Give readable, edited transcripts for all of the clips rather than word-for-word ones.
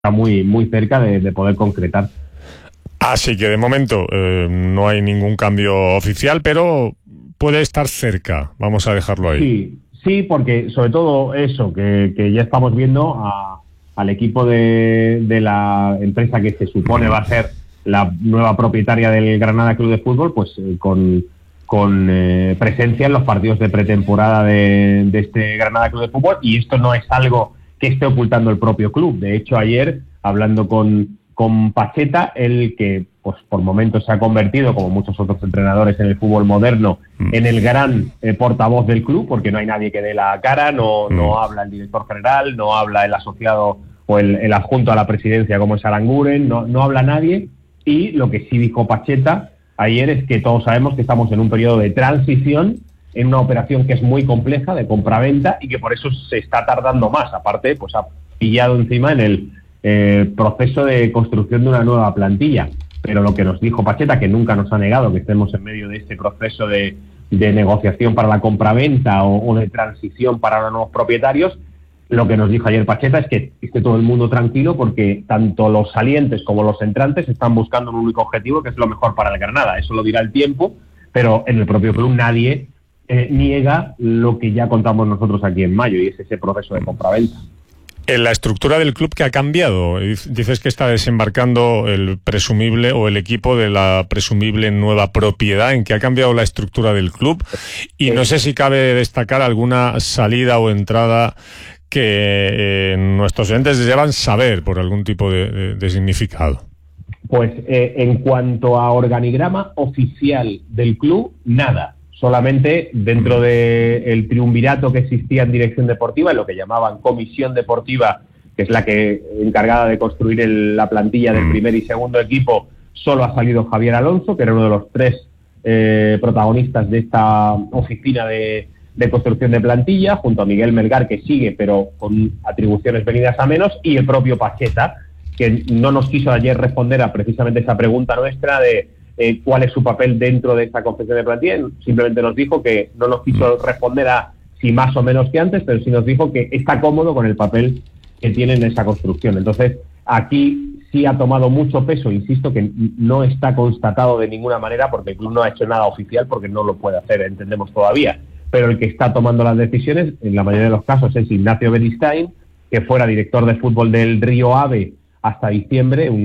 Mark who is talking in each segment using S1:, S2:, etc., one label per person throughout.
S1: muy, muy cerca de poder concretar.
S2: Así que de momento no hay ningún cambio oficial, pero puede estar cerca. Vamos a dejarlo ahí.
S1: Sí, porque sobre todo eso, que ya estamos viendo al equipo de la empresa que se supone va a ser la nueva propietaria del Granada Club de Fútbol, pues con presencia en los partidos de pretemporada de este Granada Club de Fútbol, y esto no es algo que esté ocultando el propio club. De hecho, ayer, hablando con Pacheta, el que pues por momentos se ha convertido, como muchos otros entrenadores en el fútbol moderno, en el gran portavoz del club, porque no hay nadie que dé la cara, no habla el director general, no habla el asociado o el adjunto a la presidencia como es Aranguren, no habla nadie. Y lo que sí dijo Pacheta ayer es que todos sabemos que estamos en un periodo de transición, en una operación que es muy compleja de compraventa y que por eso se está tardando más. Aparte, pues ha pillado encima en el proceso de construcción de una nueva plantilla. Pero lo que nos dijo Pacheta, que nunca nos ha negado que estemos en medio de este proceso de negociación para la compraventa o de transición para los nuevos propietarios, lo que nos dijo ayer Pacheta es que esté todo el mundo tranquilo, porque tanto los salientes como los entrantes están buscando un único objetivo, que es lo mejor para el Granada. Eso lo dirá el tiempo, pero en el propio club nadie niega lo que ya contamos nosotros aquí en mayo, y es ese proceso de compraventa.
S2: En la estructura del club, ¿qué ha cambiado? Dices que está desembarcando el presumible o el equipo de la presumible nueva propiedad. ¿En qué ha cambiado la estructura del club? Y no sé si cabe destacar alguna salida o entrada que nuestros oyentes deseaban saber por algún tipo de significado.
S1: Pues en cuanto a organigrama oficial del club, nada. Solamente dentro del triunvirato que existía en dirección deportiva, en lo que llamaban comisión deportiva, que es la que encargada de construir la plantilla del primer y segundo equipo, solo ha salido Javier Alonso, que era uno de los tres protagonistas de esta oficina de construcción de plantilla, junto a Miguel Melgar, que sigue, pero con atribuciones venidas a menos, y el propio Pacheta, que no nos quiso ayer responder a precisamente esa pregunta nuestra de cuál es su papel dentro de esta confección de plantilla. Simplemente nos dijo que no nos quiso responder a si más o menos que antes, pero sí nos dijo que está cómodo con el papel que tiene en esa construcción. Entonces, aquí sí ha tomado mucho peso, insisto, que no está constatado de ninguna manera, porque el club no ha hecho nada oficial, porque no lo puede hacer, entendemos todavía. Pero el que está tomando las decisiones, en la mayoría de los casos, es Ignacio Beristain, que fuera director de fútbol del Río Ave hasta diciembre, un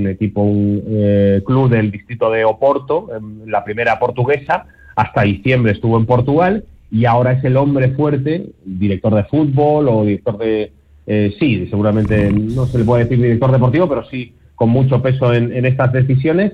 S1: club del distrito de Oporto, la primera portuguesa. Hasta diciembre estuvo en Portugal, y ahora es el hombre fuerte, director de fútbol o director de... sí, seguramente no se le puede decir director deportivo, pero sí con mucho peso en estas decisiones,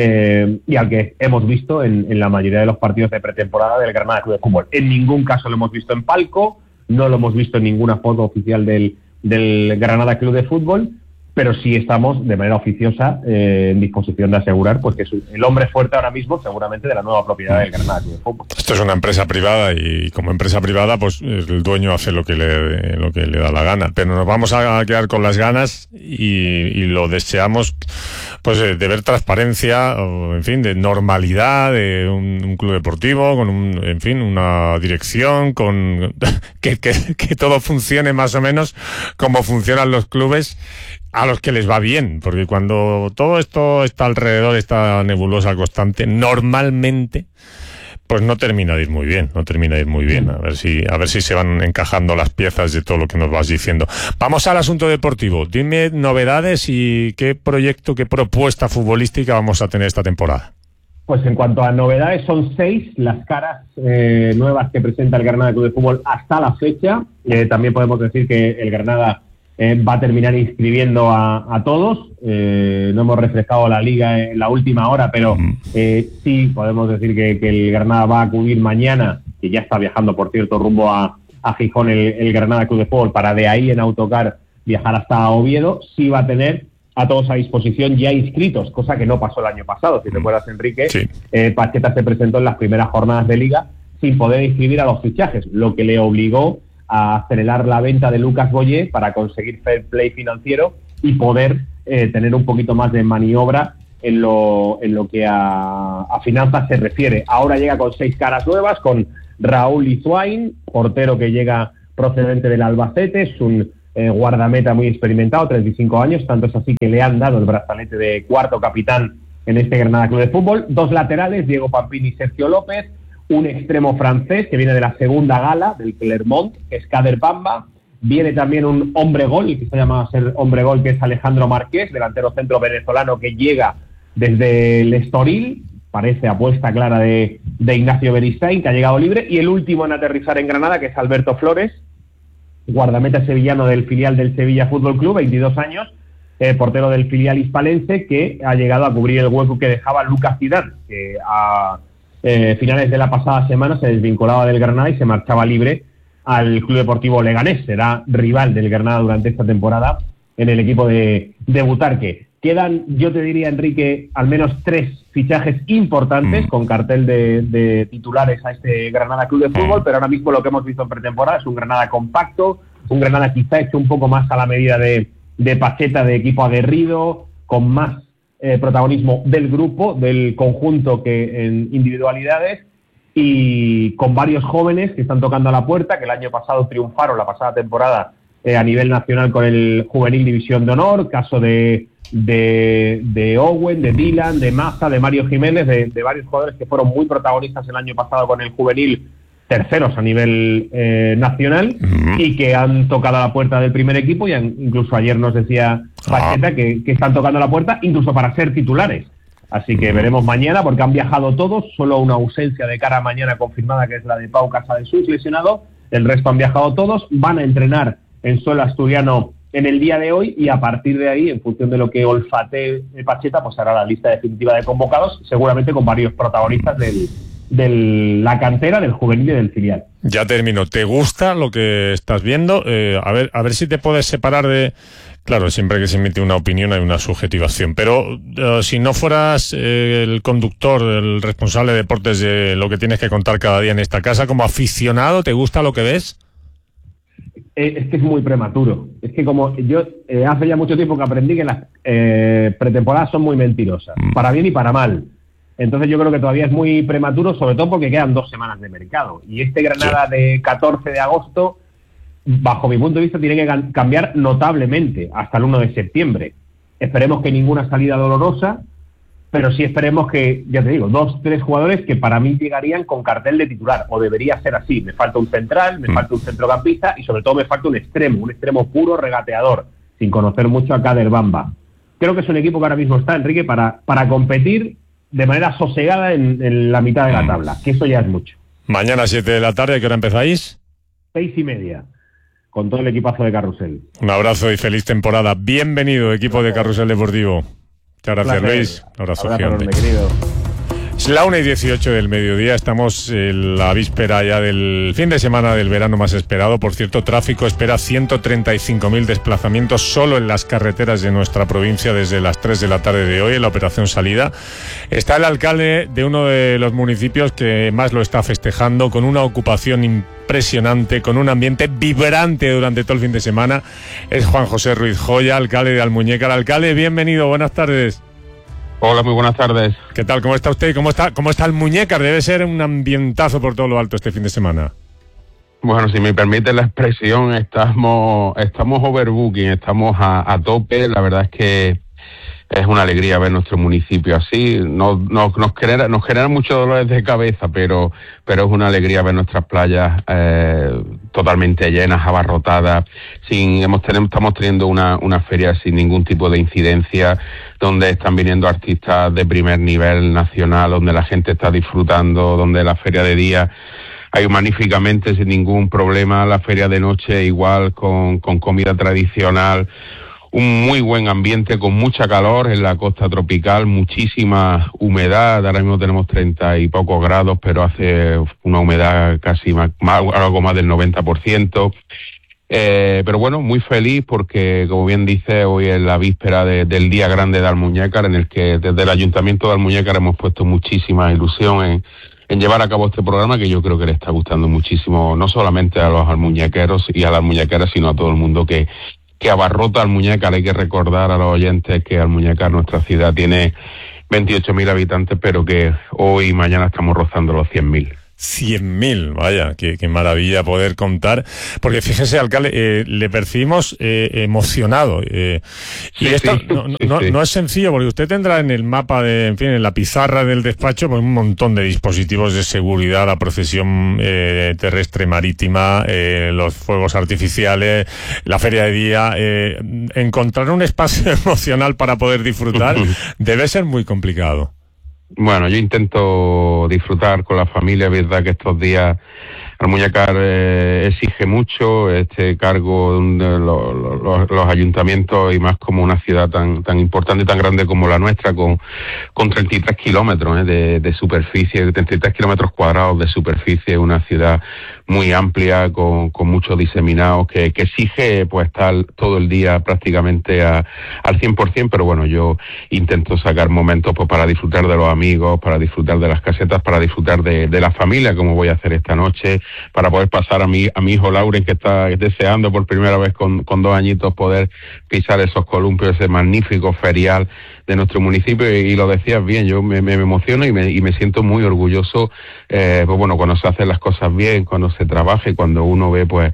S1: y al que hemos visto en la mayoría de los partidos de pretemporada del Granada Club de Fútbol. En ningún caso lo hemos visto en palco, no lo hemos visto en ninguna foto oficial del Granada Club de Fútbol, pero sí estamos de manera oficiosa en disposición de asegurar pues que es el hombre fuerte ahora mismo, seguramente, de la nueva propiedad del Granada Club de Fútbol.
S2: Esto es una empresa privada, y como empresa privada pues el dueño hace lo que le da la gana, pero nos vamos a quedar con las ganas y lo deseamos, pues de ver transparencia, o, en fin, de normalidad de un club deportivo con una dirección, con que todo funcione más o menos como funcionan los clubes a los que les va bien, porque cuando todo esto está alrededor, esta nebulosa constante, normalmente pues no termina de ir muy bien. A ver si se van encajando las piezas de todo lo que nos vas diciendo. Vamos al asunto deportivo. Dime novedades y qué proyecto, qué propuesta futbolística vamos a tener esta temporada.
S1: Pues en cuanto a novedades, son 6 las caras nuevas que presenta el Granada Club de Fútbol hasta la fecha. También podemos decir que el Granada va a terminar inscribiendo a todos. No hemos refrescado la liga en la última hora, pero sí podemos decir que el Granada va a acudir mañana, que ya está viajando, por cierto, rumbo a Gijón el Granada Club de Fútbol, para de ahí en autocar viajar hasta Oviedo. Sí va a tener a todos a disposición ya inscritos, cosa que no pasó el año pasado. Si recuerdas, Enrique, sí. Pacheta se presentó en las primeras jornadas de liga sin poder inscribir a los fichajes, lo que le obligó a acelerar la venta de Lucas Boyé para conseguir fair play financiero y poder tener un poquito más de maniobra en lo que a finanzas se refiere. Ahora llega con 6 caras nuevas, con Raúl Izuain, portero que llega procedente del Albacete. Es un guardameta muy experimentado, 35 años, tanto es así que le han dado el brazalete de cuarto capitán en este Granada Club de Fútbol. Dos laterales, Diego Pampini y Sergio López, un extremo francés que viene de la segunda gala del Clermont, que es Kader Bamba. Viene también un hombre gol, el que se llama a ser hombre gol, que es Alejandro Marqués, delantero centro venezolano que llega desde el Estoril, parece apuesta clara de Ignacio Beristain, que ha llegado libre. Y el último en aterrizar en Granada, que es Alberto Flores, guardameta sevillano del filial del Sevilla Fútbol Club, 22 años, portero del filial hispalense, que ha llegado a cubrir el hueco que dejaba Lucas Zidane, que a finales de la pasada semana se desvinculaba del Granada y se marchaba libre al Club Deportivo Leganés. Será rival del Granada durante esta temporada en el equipo de Butarque. Quedan, yo te diría, Enrique, al menos 3 fichajes importantes con cartel de titulares a este Granada Club de Fútbol, pero ahora mismo lo que hemos visto en pretemporada es un Granada compacto, un Granada quizá hecho un poco más a la medida de Pacheta, de equipo aguerrido, con más protagonismo del grupo, del conjunto que en individualidades, y con varios jóvenes que están tocando a la puerta, que el año pasado triunfaron, la pasada temporada, a nivel nacional con el Juvenil División de Honor, caso de Owen, de Dylan, de Maza, de Mario Jiménez, de varios jugadores que fueron muy protagonistas el año pasado con el Juvenil, terceros a nivel nacional, y que han tocado a la puerta del primer equipo, y incluso ayer nos decía Pacheta que están tocando a la puerta incluso para ser titulares. Así que veremos mañana, porque han viajado todos, solo una ausencia de cara a mañana confirmada, que es la de Pau Casadesús, lesionado. El resto han viajado todos, van a entrenar en suelo asturiano en el día de hoy, y a partir de ahí, en función de lo que olfatee Pacheta, pues hará la lista definitiva de convocados, seguramente con varios protagonistas de la cantera, del juvenil y del filial.
S2: Ya termino. ¿Te gusta lo que estás viendo? A ver si te puedes separar de... Claro, siempre que se emite una opinión hay una subjetivación, pero si no fueras el conductor, el responsable de deportes de lo que tienes que contar cada día en esta casa, como aficionado, ¿te gusta lo que ves?
S1: Es que es muy prematuro. Es que como yo hace ya mucho tiempo que aprendí que las pretemporadas son muy mentirosas, para bien y para mal. Entonces yo creo que todavía es muy prematuro, sobre todo porque quedan 2 semanas de mercado. Y este Granada de 14 de agosto, bajo mi punto de vista, tiene que cambiar notablemente hasta el 1 de septiembre. Esperemos que ninguna salida dolorosa, pero sí esperemos que, ya te digo, 2-3 jugadores que para mí llegarían con cartel de titular, o debería ser así. Me falta un central, me falta un centrocampista, y sobre todo me falta un extremo puro regateador, sin conocer mucho a Kader Bamba. Creo que es un equipo que ahora mismo está, Enrique, para competir de manera sosegada en la mitad de la tabla, que eso ya es mucho.
S2: Mañana 7 de la tarde, ¿a qué hora empezáis?
S1: 6:30, con todo el equipazo de Carrusel.
S2: Un abrazo y feliz temporada. Bienvenido, equipo de Carrusel Deportivo. Muchas gracias, Luis. Un abrazo gigante.
S1: Querido.
S2: Es la 1:18 del mediodía, estamos en la víspera ya del fin de semana del verano más esperado. Por cierto, tráfico espera 135.000 desplazamientos solo en las carreteras de nuestra provincia desde las 3 de la tarde de hoy, en la operación salida. Está el alcalde de uno de los municipios que más lo está festejando, con una ocupación impresionante, con un ambiente vibrante durante todo el fin de semana. Es Juan José Ruiz Joya, alcalde de Almuñécar. Alcalde, bienvenido, buenas tardes.
S3: Hola, muy buenas tardes.
S2: ¿Qué tal? ¿Cómo está usted? ¿Cómo está Almuñécar? Debe ser un ambientazo por todo lo alto este fin de semana.
S3: Bueno, si me permite la expresión, estamos overbooking, estamos a tope. La verdad es que es una alegría ver nuestro municipio así. Nos genera muchos dolores de cabeza, pero es una alegría ver nuestras playas totalmente llenas, abarrotadas. Estamos teniendo una feria sin ningún tipo de incidencia, donde están viniendo artistas de primer nivel nacional, donde la gente está disfrutando, donde la feria de día hay magníficamente sin ningún problema, la feria de noche igual con comida tradicional. Un muy buen ambiente, con mucha calor en la costa tropical, muchísima humedad. Ahora mismo tenemos 30 y pocos grados, pero hace una humedad casi algo más del 90%. Pero bueno, muy feliz porque, como bien dice, hoy es la víspera del Día Grande de Almuñécar, en el que desde el Ayuntamiento de Almuñécar hemos puesto muchísima ilusión en llevar a cabo este programa, que yo creo que le está gustando muchísimo, no solamente a los almuñequeros y a las almuñequeras, sino a todo el mundo que abarrota Almuñécar. Hay que recordar a los oyentes que Almuñécar, nuestra ciudad, tiene 28.000 habitantes, pero que hoy y mañana estamos rozando los 100.000.
S2: 100.000, vaya, qué maravilla poder contar, porque fíjese, alcalde, le percibimos emocionado, y esto no es sencillo, porque usted tendrá en el mapa en la pizarra del despacho, pues un montón de dispositivos de seguridad, la procesión terrestre marítima, los fuegos artificiales, la feria de día, encontrar un espacio emocional para poder disfrutar debe ser muy complicado.
S3: Bueno, yo intento disfrutar con la familia. Es verdad que estos días Almuñécar exige mucho este cargo de los ayuntamientos, y más como una ciudad tan importante y tan grande como la nuestra, con 33 kilómetros de superficie, 33 kilómetros cuadrados de superficie, una ciudad muy amplia, con muchos diseminados, que exige pues estar todo el día prácticamente al 100%, pero bueno, yo intento sacar momentos pues para disfrutar de los amigos, para disfrutar de las casetas, para disfrutar de la familia, como voy a hacer esta noche, para poder pasar a mi hijo Lauren, que está deseando por primera vez con 2 añitos poder pisar esos columpios, ese magnífico ferial de nuestro municipio. Y lo decías bien, yo me emociono y me siento muy orgulloso, pues bueno, cuando se hacen las cosas bien, cuando se trabaja y cuando uno ve pues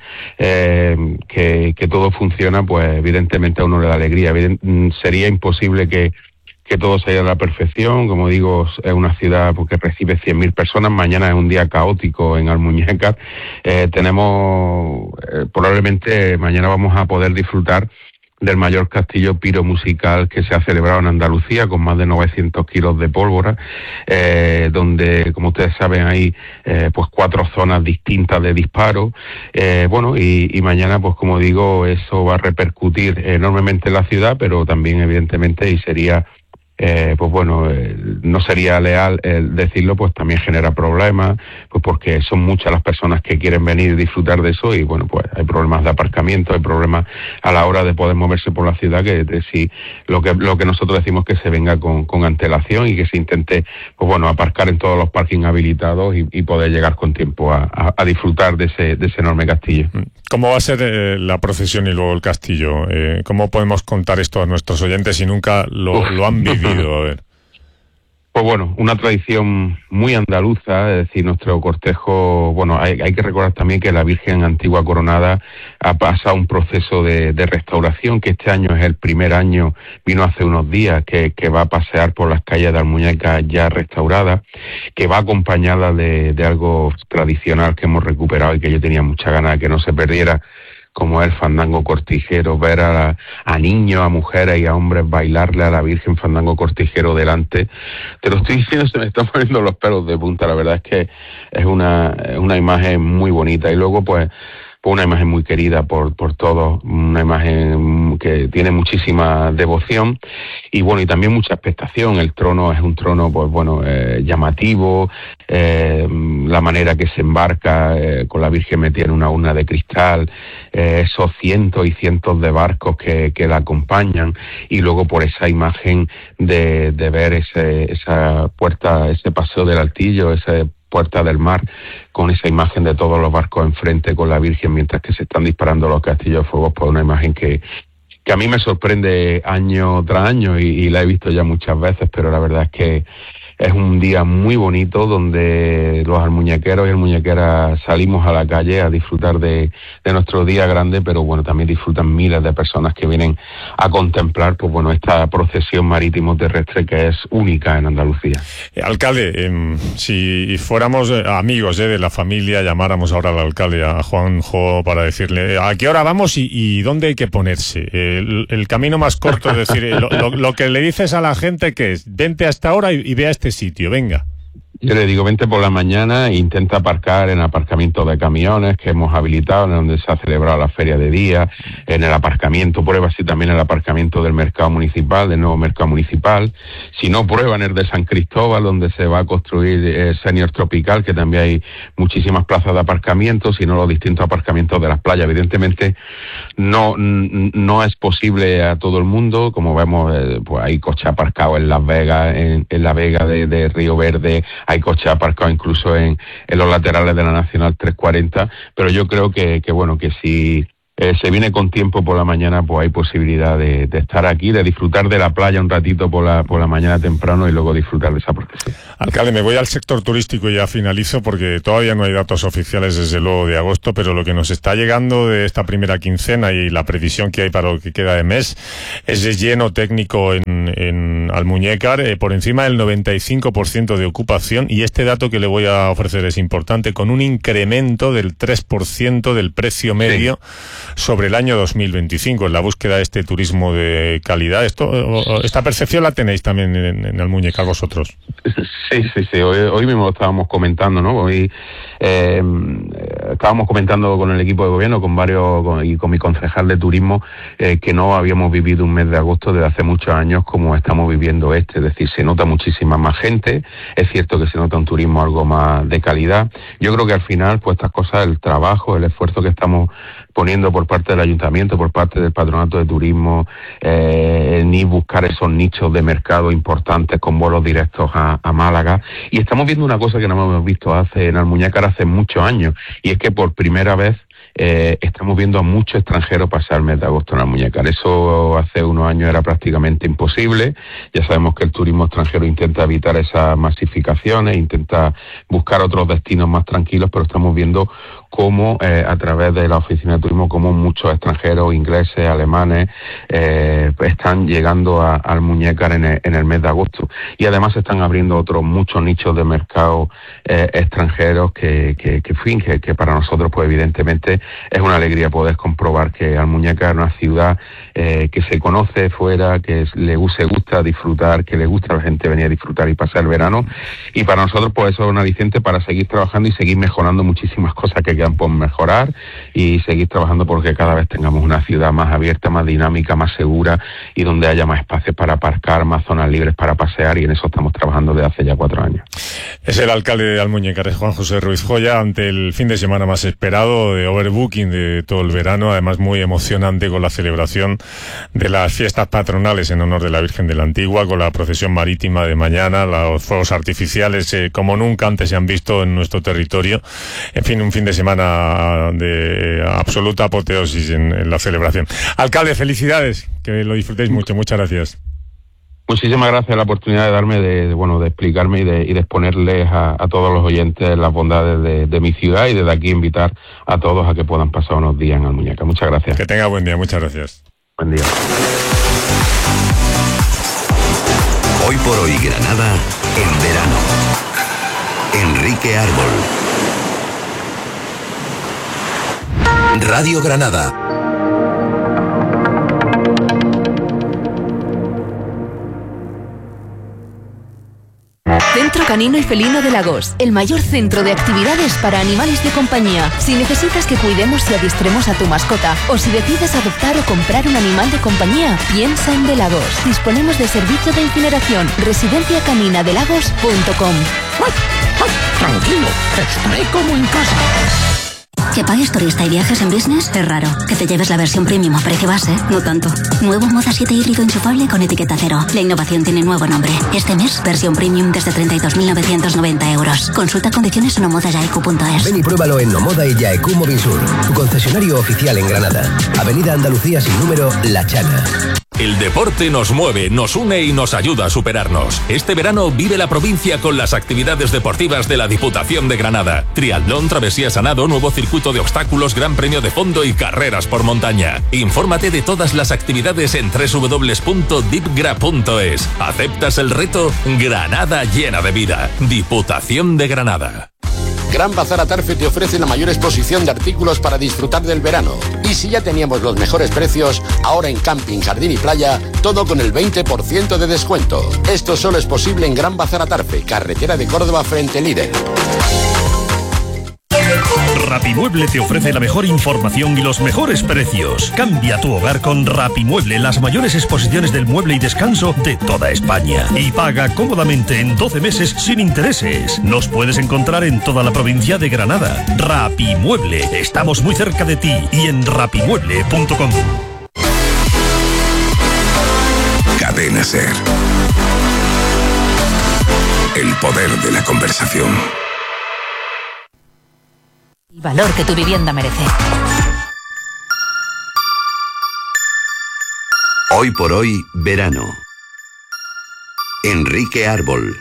S3: que todo funciona, pues evidentemente a uno le da alegría. Sería imposible que todo se haya a la perfección. Como digo, es una ciudad porque recibe 100.000 personas. Mañana es un día caótico en Almuñécar. Tenemos, probablemente mañana vamos a poder disfrutar del mayor castillo piromusical que se ha celebrado en Andalucía, con más de 900 kilos de pólvora, donde, como ustedes saben, hay pues 4 zonas distintas de disparo. Bueno, y mañana, pues como digo, eso va a repercutir enormemente en la ciudad, pero también evidentemente, y sería pues bueno, no sería leal decirlo, pues también genera problemas, pues porque son muchas las personas que quieren venir y disfrutar de eso, y bueno, pues hay problemas de aparcamiento, hay problemas a la hora de poder moverse por la ciudad, que si lo que nosotros decimos, que se venga con antelación y que se intente, pues bueno, aparcar en todos los parkings habilitados y poder llegar con tiempo a disfrutar de ese enorme castillo.
S2: ¿Cómo va a ser la procesión y luego el castillo? ¿Cómo podemos contar esto a nuestros oyentes si nunca lo han vivido? A ver.
S3: Pues bueno, una tradición muy andaluza, es decir, nuestro cortejo, bueno, hay que recordar también que la Virgen Antigua Coronada ha pasado un proceso de restauración, que este año es el primer año, vino hace unos días, que va a pasear por las calles de Almuñécar ya restauradas, que va acompañada de algo tradicional que hemos recuperado y que yo tenía mucha ganas de que no se perdiera, como es el fandango cortijero, ver a niños, a mujeres y a hombres bailarle a la Virgen fandango cortijero delante. Te lo estoy diciendo, se me están poniendo los pelos de punta. La verdad es que es una imagen muy bonita. Y luego pues una imagen muy querida por todos, una imagen que tiene muchísima devoción y bueno, y también mucha expectación. El trono es un trono, pues bueno, llamativo, la manera que se embarca con la Virgen metida en una urna de cristal, esos cientos y cientos de barcos que la acompañan, y luego por esa imagen de ver esa puerta, ese paseo del Altillo, ese Puerta del Mar, con esa imagen de todos los barcos enfrente con la Virgen mientras que se están disparando los castillos de fuego, pues una imagen que a mí me sorprende año tras año y la he visto ya muchas veces, pero la verdad es que es un día muy bonito donde los almuñequeros y almuñequeras salimos a la calle a disfrutar de nuestro día grande, pero bueno, también disfrutan miles de personas que vienen a contemplar, pues bueno, esta procesión marítimo terrestre que es única en Andalucía.
S2: Alcalde, si fuéramos amigos de la familia, llamáramos ahora al alcalde, a Juanjo, para decirle a qué hora vamos y dónde hay que ponerse. El camino más corto, es decir, lo que le dices a la gente, que es, vente a esta hora y ve a este sitio, venga.
S3: Yo le digo, vente por la mañana e intenta aparcar en aparcamiento de camiones que hemos habilitado, en donde se ha celebrado la feria de día, en el aparcamiento, prueba así también el aparcamiento del mercado municipal, del nuevo mercado municipal. Si no, prueba en el de San Cristóbal, donde se va a construir Senior Tropical, que también hay muchísimas plazas de aparcamiento, sino los distintos aparcamientos de las playas. Evidentemente no es posible a todo el mundo, como vemos, pues hay coches aparcados en Las Vegas, en la Vega de Río Verde, hay coches aparcados incluso en los laterales de la Nacional 340, pero yo creo que bueno, que si se viene con tiempo por la mañana, pues hay posibilidad de estar aquí, de disfrutar de la playa un ratito por la mañana temprano y luego disfrutar de esa procesión.
S2: Alcalde, me voy al sector turístico y ya finalizo porque todavía no hay datos oficiales desde luego de agosto, pero lo que nos está llegando de esta primera quincena y la previsión que hay para lo que queda de mes es de lleno técnico en Almuñécar, por encima del 95% de ocupación, y este dato que le voy a ofrecer es importante, con un incremento del 3% del precio medio sobre el año 2025 en la búsqueda de este turismo de calidad. ¿Esta percepción la tenéis también en Almuñécar vosotros?
S3: Sí. Hoy mismo lo estábamos comentando, ¿no? Hoy estábamos comentando con el equipo de gobierno, y con mi concejal de turismo, que no habíamos vivido un mes de agosto desde hace muchos años como estamos viviendo es decir, se nota muchísima más gente, es cierto que se nota un turismo algo más de calidad. Yo creo que al final, pues estas cosas, el trabajo, el esfuerzo que estamos poniendo por parte del ayuntamiento, por parte del patronato de turismo, ni buscar esos nichos de mercado importantes con vuelos directos a Málaga. Y estamos viendo una cosa que no hemos visto en Almuñécar hace muchos años, y es que por primera vez estamos viendo a muchos extranjeros pasar el mes de agosto en Almuñécar. Eso hace unos años era prácticamente imposible. Ya sabemos que el turismo extranjero intenta evitar esas masificaciones, intenta buscar otros destinos más tranquilos, pero estamos viendo cómo a través de la oficina de turismo, como muchos extranjeros, ingleses, alemanes, están llegando a Almuñécar en el mes de agosto. Y además se están abriendo otros muchos nichos de mercado extranjeros que para nosotros, pues evidentemente, es una alegría poder comprobar que Almuñécar es una ciudad que se conoce fuera, que se gusta disfrutar, que le gusta a la gente venir a disfrutar y pasar el verano. Y para nosotros, pues eso es un aliciente para seguir trabajando y seguir mejorando muchísimas cosas que quedan por mejorar, y seguir trabajando porque cada vez tengamos una ciudad más abierta, más dinámica, más segura, y donde haya más espacios para aparcar, más zonas libres para pasear, y en eso estamos trabajando desde hace ya 4 años.
S2: Es el alcalde de Almuñécar, Juan José Ruiz Joya, ante el fin de semana más esperado de overbooking de todo el verano, además muy emocionante, con la celebración de las fiestas patronales en honor de la Virgen de la Antigua, con la procesión marítima de mañana, los fuegos artificiales como nunca antes se han visto en nuestro territorio. En fin, un fin de semana de absoluta apoteosis en la celebración. Alcalde, felicidades, que lo disfrutéis mucho. Muchas gracias.
S3: Muchísimas gracias la oportunidad de darme de explicarme y de exponerles a todos los oyentes las bondades de mi ciudad, y desde aquí invitar a todos a que puedan pasar unos días en Almuñécar. Muchas gracias.
S2: Que tenga buen día. Muchas gracias.
S3: Buen día.
S4: Hoy por hoy Granada en verano. Enrique Árbol. Radio Granada.
S5: Centro Canino y Felino de Lagos, el mayor centro de actividades para animales de compañía. Si necesitas que cuidemos y adiestremos a tu mascota, o si decides adoptar o comprar un animal de compañía, piensa en De Lagos. Disponemos de servicio de incineración. residenciacaniнаdelagos.com.
S6: Tranquilo, estaré como en casa.
S7: Que pagues turista y viajes en business es raro. Que te lleves la versión premium a precio base, no tanto. Nuevo Moza 7 híbrido enchufable con etiqueta cero. La innovación tiene nuevo nombre. Este mes, versión premium desde 32.990 euros. Consulta condiciones en omodayaecu.es.
S8: Ven y pruébalo en Omoda y Yaecu Movisur, tu concesionario oficial en Granada. Avenida Andalucía sin número, La Chana.
S9: El deporte nos mueve, nos une y nos ayuda a superarnos. Este verano vive la provincia con las actividades deportivas de la Diputación de Granada. Triatlón, travesía Sanado, nuevo circuito de obstáculos, gran premio de fondo y carreras por montaña. Infórmate de todas las actividades en www.dipgra.es. ¿Aceptas el reto? Granada llena de vida. Diputación de Granada.
S10: Gran Bazar Atarfe te ofrece la mayor exposición de artículos para disfrutar del verano. Y si ya teníamos los mejores precios, ahora en camping, jardín y playa, todo con el 20% de descuento. Esto solo es posible en Gran Bazar Atarfe, carretera de Córdoba frente Líder.
S11: Rapimueble te ofrece la mejor información y los mejores precios. Cambia tu hogar con Rapimueble, las mayores exposiciones del mueble y descanso de toda España. Y paga cómodamente en 12 meses sin intereses. Nos puedes encontrar en toda la provincia de Granada. Rapimueble, estamos muy cerca de ti y en rapimueble.com.
S4: Cadena SER. El poder de la conversación.
S5: El valor que tu vivienda merece.
S4: Hoy por hoy, verano. Enrique Árbol.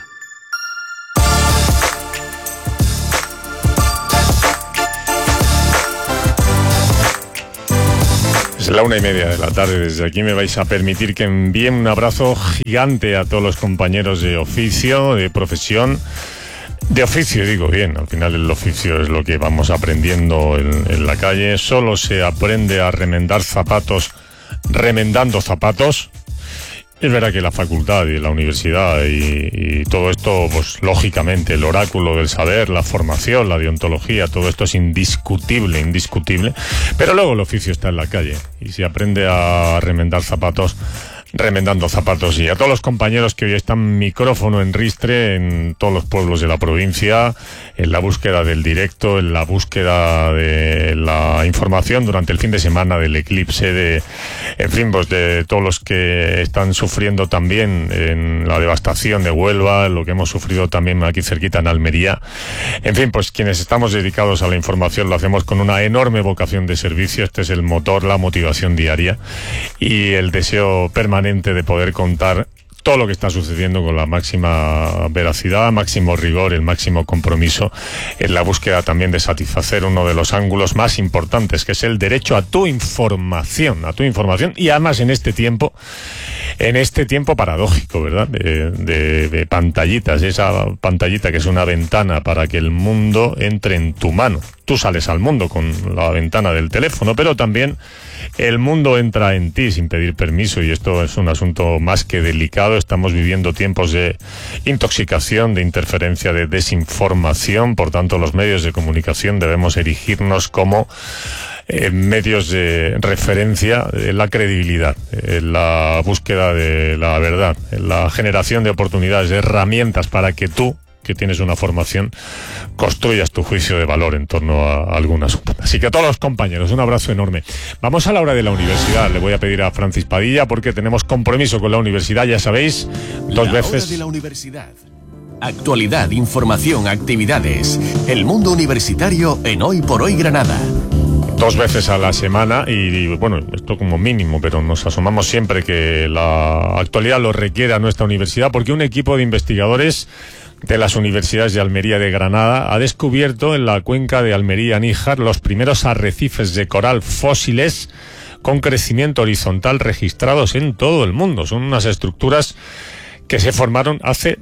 S2: Es la 1:30 de la tarde. Desde aquí me vais a permitir que envíe un abrazo gigante a todos los compañeros de oficio, de profesión. De oficio, digo bien, al final el oficio es lo que vamos aprendiendo en la calle. Solo se aprende a remendar zapatos remendando zapatos. Es verdad que la facultad y la universidad y todo esto, pues lógicamente el oráculo del saber, la formación, la deontología, todo esto es indiscutible, pero luego el oficio está en la calle y se aprende a remendar zapatos remendando zapatos. Y a todos los compañeros que hoy están micrófono en ristre en todos los pueblos de la provincia, en la búsqueda del directo, en la búsqueda de la información durante el fin de semana del eclipse, en fin, pues de todos los que están sufriendo también en la devastación de Huelva, lo que hemos sufrido también aquí cerquita en Almería. En fin, pues quienes estamos dedicados a la información lo hacemos con una enorme vocación de servicio. Este es el motor, la motivación diaria y el deseo permanente de poder contar todo lo que está sucediendo con la máxima veracidad, máximo rigor, el máximo compromiso en la búsqueda también de satisfacer uno de los ángulos más importantes, que es el derecho a tu información, y además en este tiempo paradójico, ¿verdad? De pantallitas, esa pantallita que es una ventana para que el mundo entre en tu mano. Tú sales al mundo con la ventana del teléfono, pero también el mundo entra en ti sin pedir permiso, y esto es un asunto más que delicado. Estamos viviendo tiempos de intoxicación, de interferencia, de desinformación. Por tanto, los medios de comunicación debemos erigirnos como medios de referencia de la credibilidad, la búsqueda de la verdad, la generación de oportunidades, de herramientas para que tú, que tienes una formación, construyas tu juicio de valor en torno a algún asunto. Así que a todos los compañeros, un abrazo enorme. Vamos a la hora de la universidad. Le voy a pedir a Francis Padilla, porque tenemos compromiso con la universidad, ya sabéis, dos veces.
S12: La hora de la universidad. Actualidad, información, actividades. El mundo universitario en Hoy por Hoy Granada.
S2: 2 veces a la semana y bueno, esto como mínimo, pero nos asomamos siempre que la actualidad lo requiere a nuestra universidad, porque un equipo de investigadores de las universidades de Almería y de Granada ha descubierto en la cuenca de Almería-Níjar los primeros arrecifes de coral fósiles con crecimiento horizontal registrados en todo el mundo. Son unas estructuras que se formaron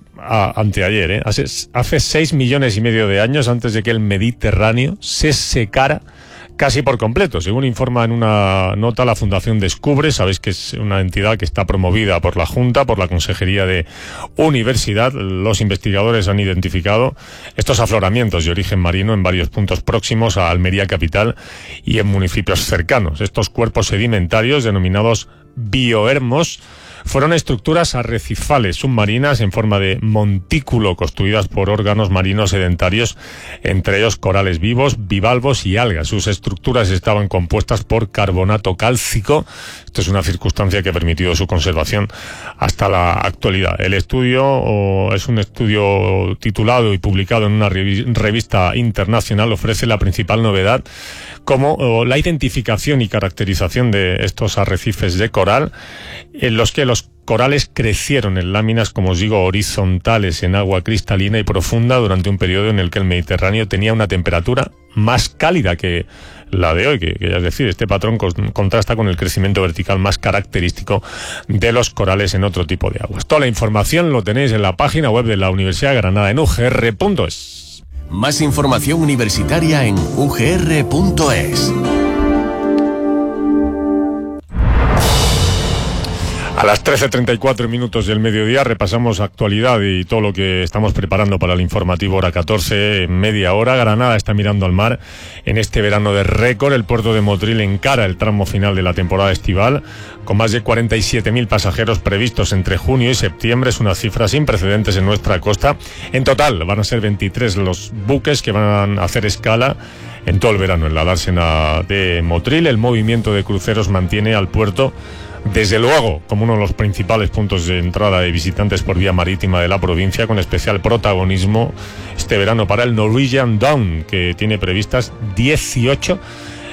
S2: anteayer, hace 6,5 millones de años, antes de que el Mediterráneo se secara casi por completo, según informa en una nota la Fundación Descubre. Sabéis que es una entidad que está promovida por la Junta, por la Consejería de Universidad. Los investigadores han identificado estos afloramientos de origen marino en varios puntos próximos a Almería capital y en municipios cercanos. Estos cuerpos sedimentarios, denominados biohermos, fueron estructuras arrecifales submarinas en forma de montículo construidas por órganos marinos sedentarios, entre ellos corales vivos, bivalvos y algas. Sus estructuras estaban compuestas por carbonato cálcico. Esto es una circunstancia que ha permitido su conservación hasta la actualidad. El estudio es un estudio titulado y publicado en una revista internacional. Ofrece la principal novedad como la identificación y caracterización de estos arrecifes de coral, en los que los corales crecieron en láminas, como os digo, horizontales en agua cristalina y profunda durante un periodo en el que el Mediterráneo tenía una temperatura más cálida que la de hoy, que ya es decir, este patrón contrasta con el crecimiento vertical más característico de los corales en otro tipo de aguas. Toda la información lo tenéis en la página web de la Universidad de Granada, en ugr.es.
S12: Más información universitaria en ugr.es.
S2: A las 13:34 del mediodía repasamos actualidad y todo lo que estamos preparando para el informativo hora 14, en media hora. Granada está mirando al mar en este verano de récord. El puerto de Motril encara el tramo final de la temporada estival, con más de 47.000 pasajeros previstos entre junio y septiembre. Es una cifra sin precedentes en nuestra costa. En total van a ser 23 los buques que van a hacer escala en todo el verano en la dársena de Motril. El movimiento de cruceros mantiene al puerto, desde luego, como uno de los principales puntos de entrada de visitantes por vía marítima de la provincia, con especial protagonismo este verano para el Norwegian Dawn, que tiene previstas 18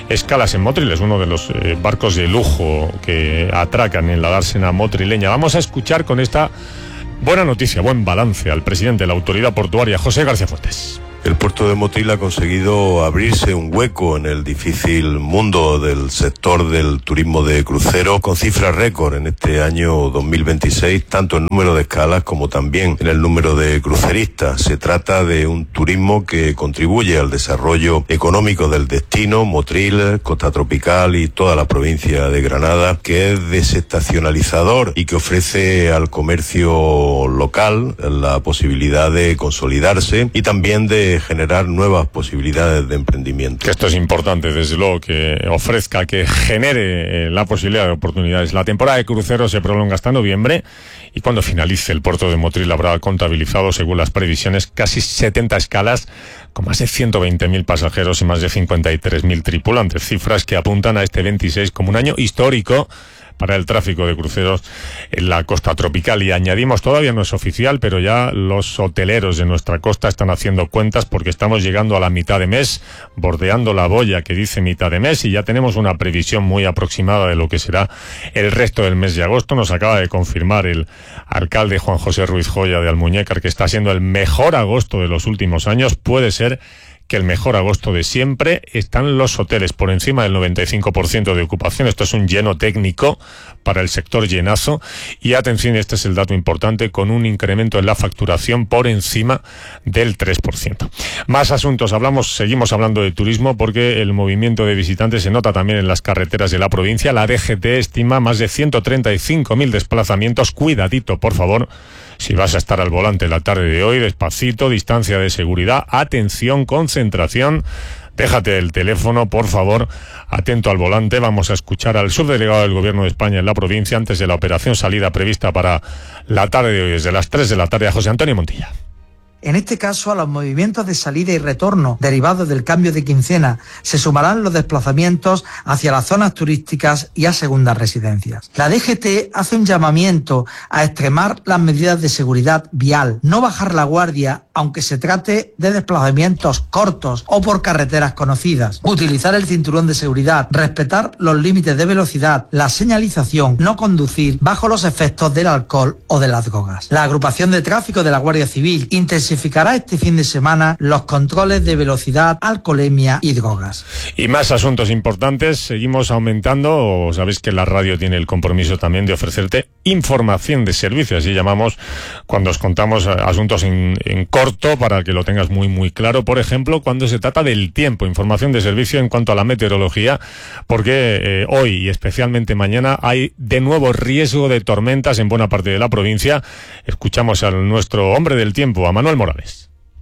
S2: escalas en Motril. Es uno de los barcos de lujo que atracan en la dársena motrileña. Vamos a escuchar con esta buena noticia, buen balance al presidente de la autoridad portuaria, José García Fuentes.
S13: El puerto de Motril ha conseguido abrirse un hueco en el difícil mundo del sector del turismo de crucero, con cifras récord en este año 2026, tanto en número de escalas como también en el número de cruceristas. Se trata de un turismo que contribuye al desarrollo económico del destino, Motril, Costa Tropical y toda la provincia de Granada, que es desestacionalizador y que ofrece al comercio local la posibilidad de consolidarse y también de generar nuevas posibilidades de emprendimiento.
S2: Que esto es importante, desde luego, que ofrezca, que genere la posibilidad de oportunidades. La temporada de cruceros se prolonga hasta noviembre y cuando finalice el puerto de Motril habrá contabilizado, según las previsiones, casi 70 escalas con más de 120.000 pasajeros y más de 53.000 tripulantes, cifras que apuntan a este 26 como un año histórico para el tráfico de cruceros en la costa tropical. Y añadimos, todavía no es oficial, pero ya los hoteleros de nuestra costa están haciendo cuentas porque estamos llegando a la mitad de mes, bordeando la boya que dice mitad de mes, y ya tenemos una previsión muy aproximada de lo que será el resto del mes de agosto. Nos acaba de confirmar el alcalde Juan José Ruiz Joya de Almuñécar que está siendo el mejor agosto de los últimos años. Puede ser que el mejor agosto de siempre. Están los hoteles por encima del 95% de ocupación. Esto es un lleno técnico para el sector llenazo. Y atención, este es el dato importante, con un incremento en la facturación por encima del 3%. Más asuntos. Seguimos hablando de turismo porque el movimiento de visitantes se nota también en las carreteras de la provincia. La DGT estima más de 135.000 desplazamientos. Cuidadito, por favor, si vas a estar al volante la tarde de hoy, despacito, distancia de seguridad, atención, concentración. Déjate el teléfono, por favor, atento al volante. Vamos a escuchar al subdelegado del Gobierno de España en la provincia antes de la operación salida prevista para la tarde de hoy, desde las 3 de la tarde, a José Antonio Montilla.
S14: En este caso, a los movimientos de salida y retorno derivados del cambio de quincena se sumarán los desplazamientos hacia las zonas turísticas y a segundas residencias. La DGT hace un llamamiento a extremar las medidas de seguridad vial, no bajar la guardia aunque se trate de desplazamientos cortos o por carreteras conocidas, utilizar el cinturón de seguridad, respetar los límites de velocidad, la señalización, no conducir bajo los efectos del alcohol o de las drogas. La agrupación de tráfico de la Guardia Civil intensificará este fin de semana los controles de velocidad, alcoholemia y drogas.
S2: Y más asuntos importantes, seguimos aumentando. Sabéis que la radio tiene el compromiso también de ofrecerte información de servicio, así llamamos cuando os contamos asuntos en corto para que lo tengas muy muy claro. Por ejemplo, cuando se trata del tiempo, información de servicio en cuanto a la meteorología, porque hoy y especialmente mañana hay de nuevo riesgo de tormentas en buena parte de la provincia. Escuchamos a nuestro hombre del tiempo, a Manuel Morales.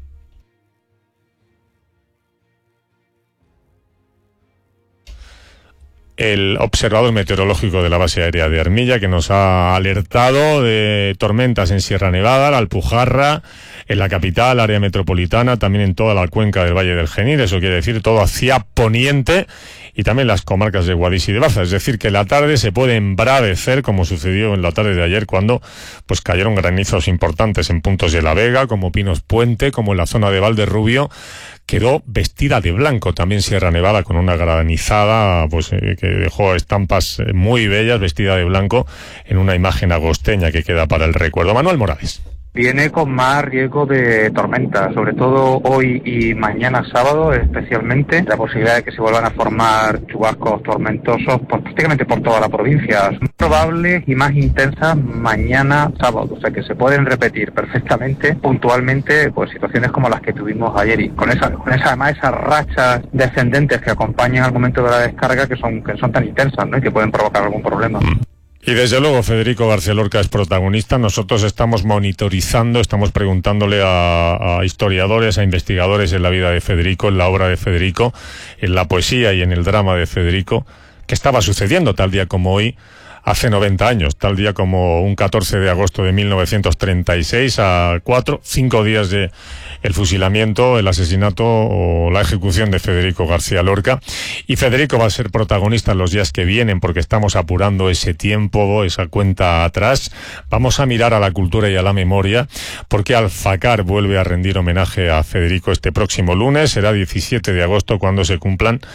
S2: El observador meteorológico de la base aérea de Armilla, que nos ha alertado de tormentas en Sierra Nevada, la Alpujarra, en la capital, área metropolitana, también en toda la cuenca del Valle del Genil. Eso quiere decir todo hacia poniente, y también las comarcas de Guadix y de Baza. Es decir, que la tarde se puede embravecer, como sucedió en la tarde de ayer, cuando pues cayeron granizos importantes en puntos de La Vega, como Pinos Puente, como en la zona de Valderrubio. Quedó vestida de blanco también Sierra Nevada, con una granizada pues que dejó estampas muy bellas, vestida de blanco, en una imagen agosteña que queda para el recuerdo. Manuel Morales.
S15: Viene con más riesgo de tormenta, sobre todo hoy y mañana sábado, especialmente la posibilidad de que se vuelvan a formar chubascos tormentosos prácticamente por toda la provincia. Son probables y más intensas mañana sábado, o sea que se pueden repetir perfectamente, puntualmente, pues situaciones como las que tuvimos ayer, y con esa además esas rachas descendentes que acompañan al momento de la descarga que son tan intensas, ¿no? Y que pueden provocar algún problema.
S2: Y desde luego Federico García Lorca es protagonista. Nosotros estamos monitorizando, estamos preguntándole a historiadores, a investigadores en la vida de Federico, en la obra de Federico, en la poesía y en el drama de Federico, qué estaba sucediendo tal día como hoy, hace 90 años, tal día como un 14 de agosto de 1936, a 5 días de el fusilamiento, el asesinato o la ejecución de Federico García Lorca. Y Federico va a ser protagonista en los días que vienen, porque estamos apurando ese tiempo, esa cuenta atrás. Vamos a mirar a la cultura y a la memoria, porque Alfacar vuelve a rendir homenaje a Federico este próximo lunes. Será 17 de agosto cuando se cumplan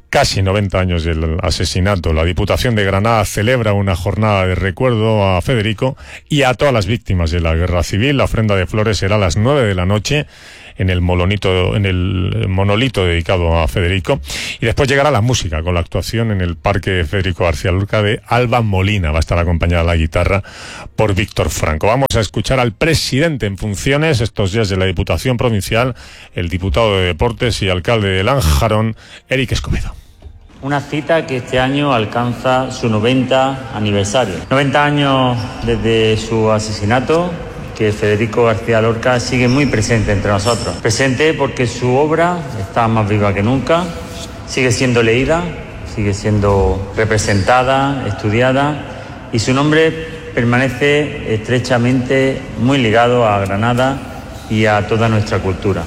S2: casi 90 años del asesinato. La Diputación de Granada celebra una jornada de recuerdo a Federico y a todas las víctimas de la Guerra Civil. La ofrenda de flores será a las 9 de la noche en el monolito dedicado a Federico, y después llegará la música con la actuación en el Parque Federico García Lorca de Alba Molina. Va a estar acompañada a la guitarra por Víctor Franco. Vamos a escuchar al presidente en funciones estos días de la Diputación Provincial, el diputado de Deportes y alcalde de Lanjarón, Eric Escobedo.
S16: Una cita que este año alcanza su 90 aniversario. 90 años desde su asesinato, que Federico García Lorca sigue muy presente entre nosotros. Presente porque su obra está más viva que nunca, sigue siendo leída, sigue siendo representada, estudiada, y su nombre permanece estrechamente muy ligado a Granada y a toda nuestra cultura.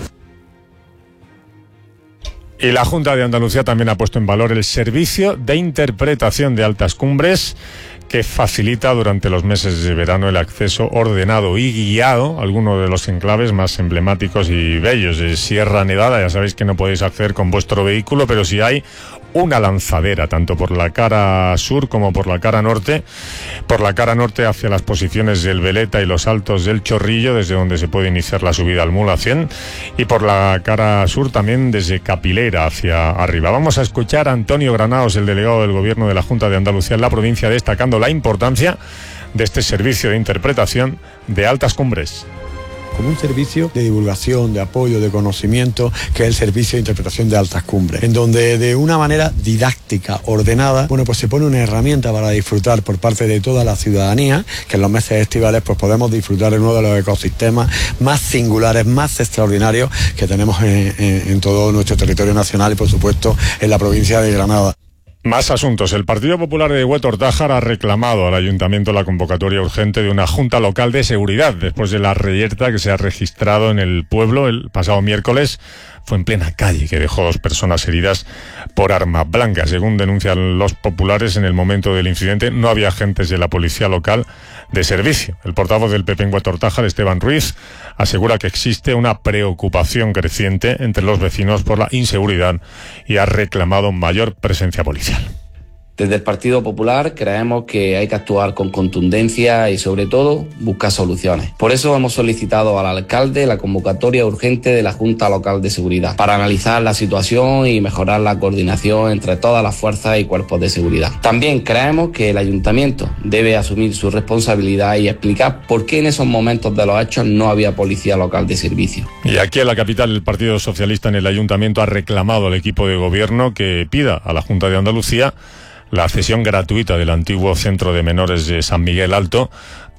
S2: Y la Junta de Andalucía también ha puesto en valor el servicio de interpretación de altas cumbres, que facilita durante los meses de verano el acceso ordenado y guiado a algunos de los enclaves más emblemáticos y bellos de Sierra Nevada. Ya sabéis que no podéis acceder con vuestro vehículo, pero sí hay una lanzadera, tanto por la cara sur como por la cara norte. Por la cara norte hacia las posiciones del Veleta y los Altos del Chorrillo, desde donde se puede iniciar la subida al Mula 100, y por la cara sur también desde Capilera hacia arriba. Vamos a escuchar a Antonio Granados, el delegado del Gobierno de la Junta de Andalucía en la provincia, destacando la importancia de este servicio de interpretación de altas cumbres.
S17: Como un servicio de divulgación, de apoyo, de conocimiento, que es el servicio de interpretación de altas cumbres, en donde de una manera didáctica, ordenada, pues se pone una herramienta para disfrutar por parte de toda la ciudadanía, que en los meses estivales pues podemos disfrutar de uno de los ecosistemas más singulares, más extraordinarios que tenemos en todo nuestro territorio nacional y por supuesto en la provincia de Granada.
S2: Más asuntos. El Partido Popular de Huetor-Tájar ha reclamado al Ayuntamiento la convocatoria urgente de una Junta Local de Seguridad después de la reyerta que se ha registrado en el pueblo el pasado miércoles. Fue en plena calle, que dejó 2 personas heridas por arma blanca. Según denuncian los populares, en el momento del incidente no había agentes de la policía local de servicio. El portavoz del PP en Huetor-Tájar, Esteban Ruiz, asegura que existe una preocupación creciente entre los vecinos por la inseguridad y ha reclamado mayor presencia policial.
S18: Desde el Partido Popular creemos que hay que actuar con contundencia y sobre todo buscar soluciones. Por eso hemos solicitado al alcalde la convocatoria urgente de la Junta Local de Seguridad para analizar la situación y mejorar la coordinación entre todas las fuerzas y cuerpos de seguridad. También creemos que el ayuntamiento debe asumir su responsabilidad y explicar por qué en esos momentos de los hechos no había policía local de servicio.
S2: Y aquí en la capital, el Partido Socialista en el ayuntamiento ha reclamado al equipo de gobierno que pida a la Junta de Andalucía la cesión gratuita del antiguo centro de menores de San Miguel Alto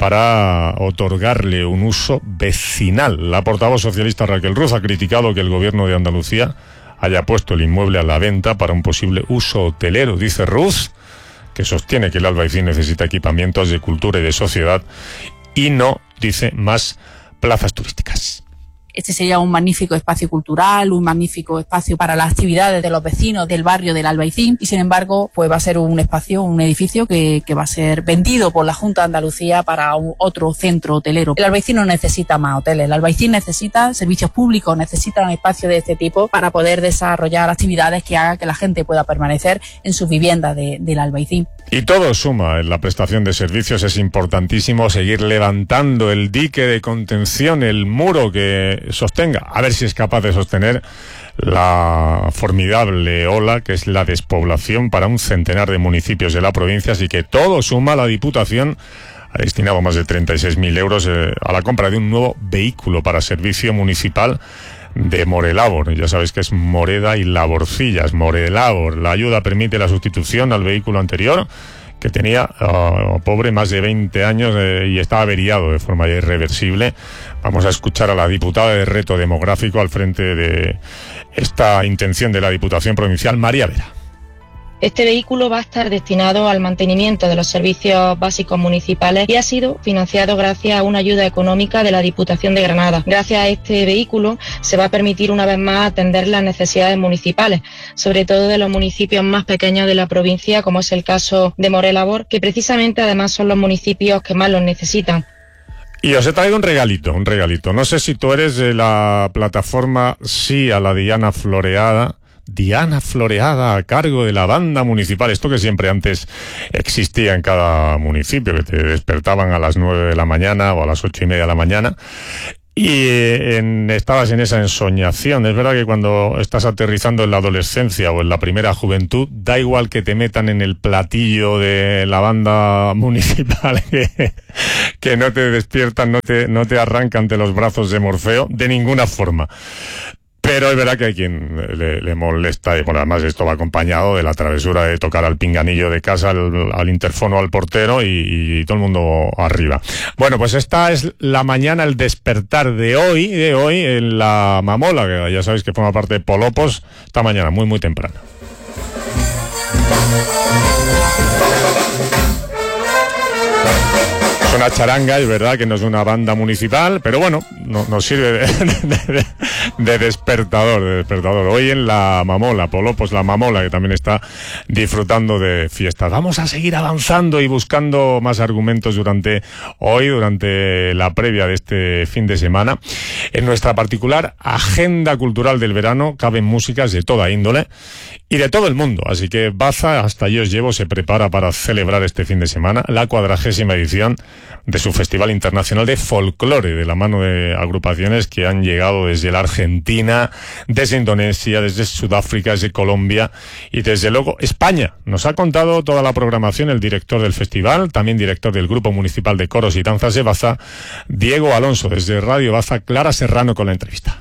S2: para otorgarle un uso vecinal. La portavoz socialista Raquel Ruz ha criticado que el Gobierno de Andalucía haya puesto el inmueble a la venta para un posible uso hotelero. Dice Ruz que sostiene que el Albaicín necesita equipamientos de cultura y de sociedad y no, dice, más plazas turísticas.
S19: Este sería un magnífico espacio cultural, un magnífico espacio para las actividades de los vecinos del barrio del Albaicín, y sin embargo pues va a ser un espacio, un edificio que va a ser vendido por la Junta de Andalucía para otro centro hotelero. El Albaicín no necesita más hoteles, el Albaicín necesita servicios públicos, necesita un espacio de este tipo para poder desarrollar actividades que hagan que la gente pueda permanecer en sus viviendas del Albaicín.
S2: Y todo suma en la prestación de servicios. Es importantísimo seguir levantando el dique de contención, el muro que sostenga, a ver si es capaz de sostener la formidable ola que es la despoblación para un centenar de municipios de la provincia. Así que todo suma. La Diputación ha destinado más de 36.000 euros a la compra de un nuevo vehículo para servicio municipal de Morelabor. Ya sabéis que es Moreda y Laborcillas. Morelabor. La ayuda permite la sustitución al vehículo anterior, que tenía, pobre, más de 20 años y estaba averiado de forma ya irreversible. Vamos a escuchar a la diputada de Reto Demográfico al frente de esta intención de la Diputación Provincial, María Vera.
S20: Este vehículo va a estar destinado al mantenimiento de los servicios básicos municipales y ha sido financiado gracias a una ayuda económica de la Diputación de Granada. Gracias a este vehículo se va a permitir una vez más atender las necesidades municipales, sobre todo de los municipios más pequeños de la provincia, como es el caso de Morelabor, que precisamente además son los municipios que más los necesitan.
S2: Y os he traído un regalito. No sé si tú eres de la plataforma Sí a la Diana Floreada Diana Floreada a cargo de la banda municipal. Esto que siempre antes existía en cada municipio, que te despertaban a las 9 de la mañana o a las 8:30 de la mañana. Y estabas en esa ensoñación. Es verdad que cuando estás aterrizando en la adolescencia o en la primera juventud, da igual que te metan en el platillo de la banda municipal, que no te despiertan, no te arrancan de los brazos de Morfeo, de ninguna forma. Pero es verdad que hay quien le molesta, y bueno, además esto va acompañado de la travesura de tocar al pinganillo de casa, al interfono, al portero y todo el mundo arriba. Bueno, pues esta es la mañana, el despertar de hoy en la Mamola, que ya sabéis que forma parte de Polopos, esta mañana, muy temprano. Es una charanga, es verdad que no es una banda municipal, pero bueno, nos sirve de despertador. Hoy en la Mamola, Polopos, la Mamola, que también está disfrutando de fiestas. Vamos a seguir avanzando y buscando más argumentos durante la previa de este fin de semana. En nuestra particular agenda cultural del verano caben músicas de toda índole y de todo el mundo, así que Baza, hasta yo os llevo, se prepara para celebrar este fin de semana la 40ª edición de su Festival Internacional de Folclore, de la mano de agrupaciones que han llegado desde la Argentina, desde Indonesia, desde Sudáfrica, desde Colombia y desde luego España. Nos ha contado toda la programación el director del festival, también director del Grupo Municipal de Coros y Danzas de Baza, Diego Alonso. Desde Radio Baza, Clara Serrano con la entrevista.